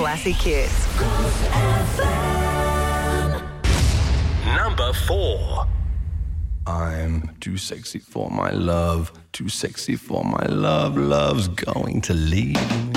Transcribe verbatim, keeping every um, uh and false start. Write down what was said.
classic hits. Number four. I'm too sexy for my love, too sexy for my love, love's going to leave me.